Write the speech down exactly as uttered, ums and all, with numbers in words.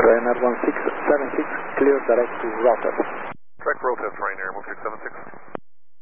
Ryanair one six seven six, clear direct to router. Direct roll test Ryanair one six seven six.